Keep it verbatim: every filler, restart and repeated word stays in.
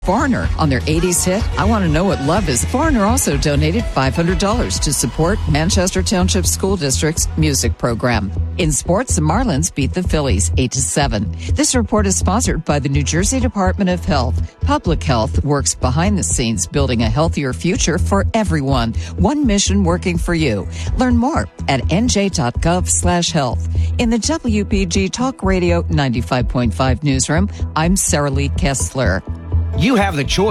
Foreigner on their eighties hit, I Want to Know What Love Is. Foreigner also donated five hundred dollars to support Manchester Township School District's music program. In sports, the Marlins beat the Phillies eight to seven. This report is sponsored by the New Jersey Department of Health. Public Health works behind the scenes building a healthier future for everyone. One mission working for you. Learn more at n j dot gov slash health. In the W P G Talk Radio ninety-five point five newsroom, I'm Sarah Lee Kessler. You have the choice.